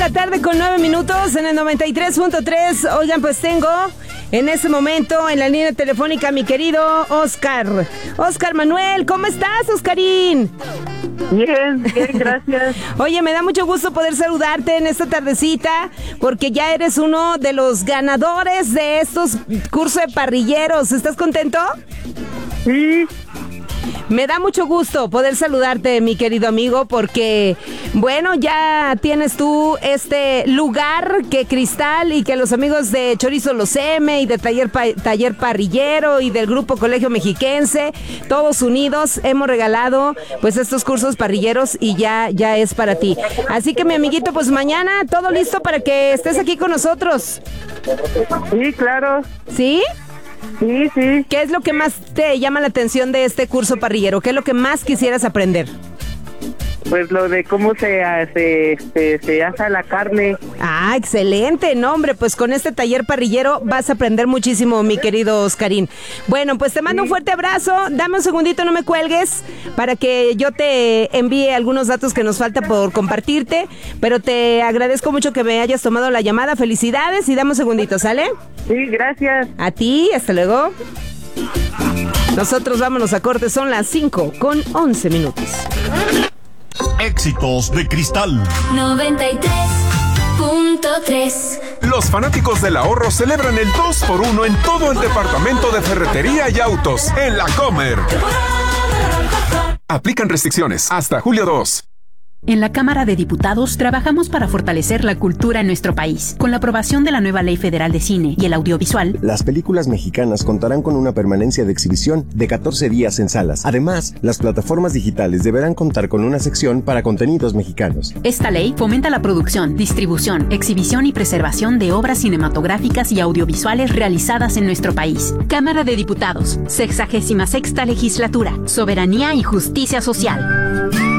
la tarde con 9 minutos en el 93.3. Oigan, pues tengo en este momento en la línea telefónica a mi querido Oscar. Oscar Manuel, ¿cómo estás, Oscarín? Bien, gracias. Oye, me da mucho gusto poder saludarte en esta tardecita, porque ya eres uno de los ganadores de estos cursos de parrilleros. ¿Estás contento? Sí. Me da mucho gusto poder saludarte, mi querido amigo, porque, bueno, ya tienes tú este lugar que Cristal y que los amigos de Chorizo Los M y de Taller Parrillero y del Grupo Colegio Mexiquense, todos unidos, hemos regalado pues estos cursos parrilleros y ya es para ti. Así que, mi amiguito, pues mañana todo listo para que estés aquí con nosotros. Sí, claro. ¿Sí? Sí. ¿Qué es lo que más te llama la atención de este curso parrillero? ¿Qué es lo que más quisieras aprender? Pues lo de cómo se asa la carne. Ah, excelente, no, hombre, pues con este taller parrillero vas a aprender muchísimo, mi querido Oscarín. Bueno, pues te mando un fuerte abrazo, dame un segundito, no me cuelgues, para que yo te envíe algunos datos que nos falta por compartirte, pero te agradezco mucho que me hayas tomado la llamada, felicidades y dame un segundito, ¿sale? Sí, gracias. A ti, hasta luego. Nosotros vámonos a corte, son las 5:11. Éxitos de Cristal 93.3. Los fanáticos del ahorro celebran el 2x1 en todo el departamento de ferretería y autos en La Comer. Aplican restricciones hasta julio 2. En la Cámara de Diputados trabajamos para fortalecer la cultura en nuestro país. Con la aprobación de la nueva Ley Federal de Cine y el Audiovisual, las películas mexicanas contarán con una permanencia de exhibición de 14 días en salas. Además, las plataformas digitales deberán contar con una sección para contenidos mexicanos. Esta ley fomenta la producción, distribución, exhibición y preservación de obras cinematográficas y audiovisuales realizadas en nuestro país. Cámara de Diputados, 66ª Legislatura, Soberanía y Justicia Social.